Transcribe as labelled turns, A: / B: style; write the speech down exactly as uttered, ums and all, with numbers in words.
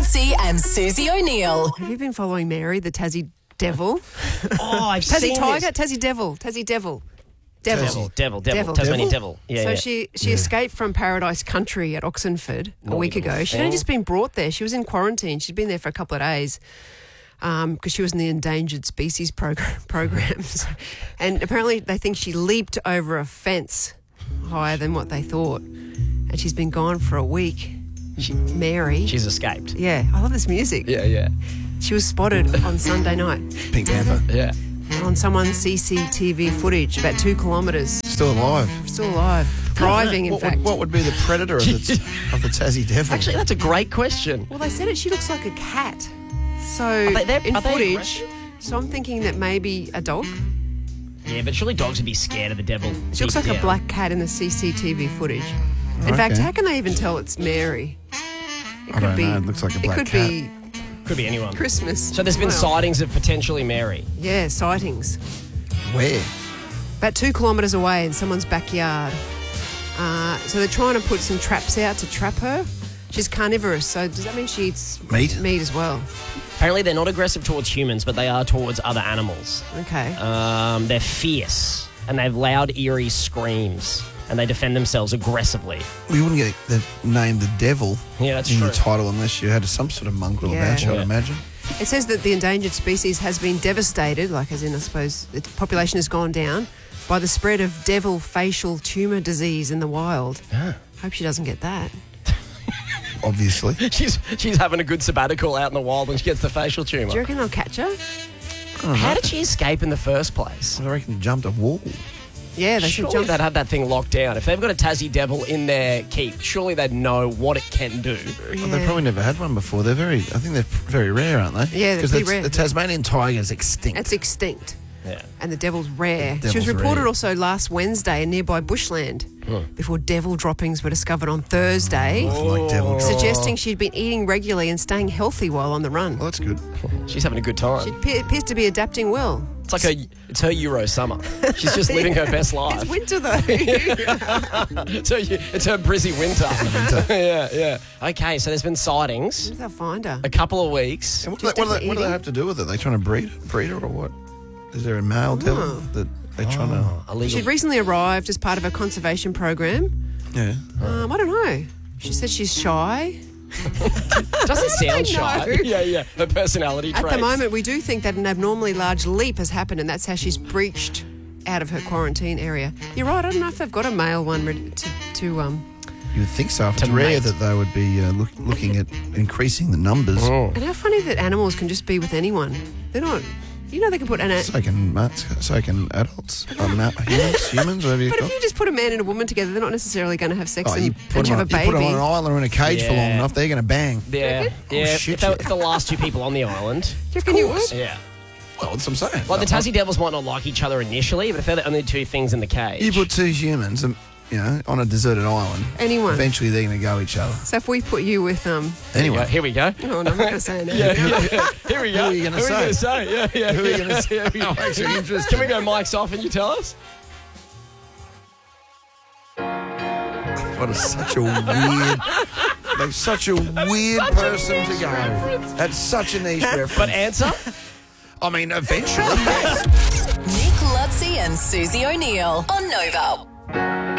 A: Lutzi and Susie O'Neill.
B: Have you been following Mary, the Tassie Devil?
C: Oh, I've
B: Tassie
C: seen
B: Tiger?
C: this.
B: Tassie Devil. Tassie Devil. Devil.
C: Devil, devil, devil,
B: Devil.
C: Tasmanian devil. Yeah,
B: so
C: yeah.
B: she she escaped from Paradise Country at Oxenford a
C: Naughty
B: week
C: little
B: ago. She'd
C: thing.
B: only just been brought there. She was in quarantine. She'd been there for a couple of days because um, she was in the endangered species program, programs. And apparently they think she leaped over a fence higher than what they thought. And she's been gone for a week.
C: She,
B: Mary.
C: she's escaped.
B: Yeah, I love this music.
C: Yeah, yeah.
B: She was spotted on Sunday night
D: Pink Panther.
C: Yeah.
B: on someone's C C T V footage, about two kilometres.
D: Still alive.
B: Still alive. Thriving, in
D: what,
B: fact.
D: Would, what would be the predator of the, of the Tassie Devil?
C: Actually, that's a great question.
B: Well, they said it. She looks like a cat. So
C: they- they're-
B: in
C: are they
B: footage,
C: aggressive?
B: so I'm thinking that maybe a dog.
C: Yeah, but surely dogs would be scared of the devil.
B: She looks
C: deep
B: like a
C: down.
B: black cat in the C C T V footage. In
D: Okay.
B: fact, how can they even tell it's Mary? It
D: I
B: could
D: don't
B: be.
D: know. It looks like a black
B: It could
D: cat.
B: be
C: Could be anyone.
B: Christmas.
C: So there's been
B: Well,
C: sightings of potentially Mary.
B: Yeah, sightings.
D: Where?
B: About two kilometres away in someone's backyard. Uh, so they're trying to put some traps out to trap her. She's carnivorous, so does that mean she eats
D: Meat?
B: Meat as well.
C: Apparently they're not aggressive towards humans, but they are towards other animals.
B: Okay.
C: Um, they're fierce, and they have loud, eerie screams, and they defend themselves aggressively.
D: We wouldn't get the name the Devil
C: Yeah, that's
D: in
C: true.
D: the title unless you had some sort of mongrel
B: Yeah.
D: about you, I'd
C: Yeah.
D: imagine.
B: It says that the endangered species has been devastated, like as in, I suppose, its population has gone down, by the spread of devil facial tumour disease in the wild.
C: Ah.
B: Hope she doesn't get that.
D: Obviously.
C: She's she's having a good sabbatical out in the wild when she gets the facial
B: Do you
C: tumour.
B: reckon they'll catch her?
C: How did she escape in the first place?
D: I reckon he jumped a wall.
B: Yeah, they should
C: Surely
B: jump.
C: they'd have that thing locked down. If they've got a Tassie Devil in their keep, surely they'd know what it can do.
D: Oh,
B: Yeah.
D: they've probably never had one before. They're very, I think they're very rare, aren't they?
B: Yeah, they're
D: Because
B: pretty
D: the,
B: rare.
D: the Tasmanian tiger is extinct.
B: It's extinct.
C: Yeah.
B: And the devil's rare.
D: The
B: she was
D: devil's
B: reported
D: rare.
B: also last Wednesday in nearby bushland before devil droppings were discovered on Thursday,
D: Nothing like devil drop.
B: suggesting she'd been eating regularly and staying healthy while on the run.
D: Well, that's good.
C: She's having a good time.
B: She appear- appears to be adapting well.
C: It's like her, it's her Euro summer. She's just living her best life.
B: It's winter though.
C: It's her, it's her brizzy winter. yeah, yeah. Okay, so there's been sightings.
B: They'll find her.
C: A couple of weeks.
D: And what, do
B: Just
D: they, what, do they,
B: definitely
D: what do they
B: eating.
D: have to do with it? They trying to breed, breed her or what? Is there a male devil that they're trying to...
C: Illegal.
B: She'd recently arrived as part of a conservation program.
D: Yeah.
B: Um, I don't know. She said she's shy.
C: Doesn't sound
B: I
C: shy.
B: know.
C: Yeah, yeah. Her personality
B: At
C: traits.
B: the moment, we do think that an abnormally large leap has happened, and that's how she's breached out of her quarantine area. You're right. I don't know if they've got a male one ready to, to um.
D: You would think so. If
C: To
D: it's rare
C: mate.
D: that they would be uh, look, looking at increasing the numbers.
C: Oh.
B: And how funny that animals can just be with anyone. They're not. You know, they can put an.
D: So can, uh, so can adults, uh, ma- humans, humans, whatever you
B: But
D: got.
B: if you just put a man and a woman together, they're not necessarily going to have sex
D: Oh,
B: and,
D: you
B: and
D: put, them
B: have
D: on,
B: a
D: you put them
B: baby.
D: on an island or in a cage for long
C: Yeah.
D: enough, they're going to bang.
C: Yeah, yeah.
D: shit,
C: if, they're,
D: yeah.
C: if the last two people on the island.
B: Do you reckon you would?
C: Yeah.
D: Well, that's what I'm saying.
C: Like the Tassie Devils might not like each other initially, but if they're the only two things in the cage.
D: You put two humans, um, you know, on a deserted island.
B: Anyone.
D: Eventually, they're going to go each other.
B: So if we put you with um.
D: Anyway,
C: Yeah, here we go.
B: Oh, no, I'm not going to say it now.
C: Yeah, yeah, yeah. Here we go.
D: Who are you gonna
C: Who
D: say?
C: are you going to say? Yeah, yeah.
D: Who are you
C: yeah.
D: gonna say?
C: Yeah, yeah.
D: I'm actually interested.
C: Can we go mics off and you tell us?
D: what is such a weird, like such a weird person to go. That's such a niche reference.
C: But answer?
D: I mean, eventually.
A: Nick Lutzi and Susie O'Neill on Nova.